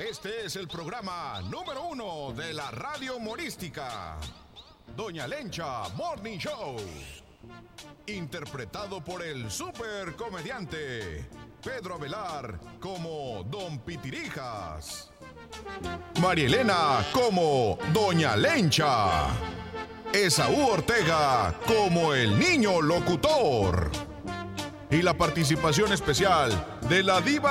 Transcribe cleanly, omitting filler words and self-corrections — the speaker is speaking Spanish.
Este es el programa número 1 de la radio humorística, Doña Lencha Morning Show, interpretado por el super comediante Pedro Avelar como Don Pitirijas, María Elena como Doña Lencha, Esaú Ortega como el niño locutor, y la participación especial de la diva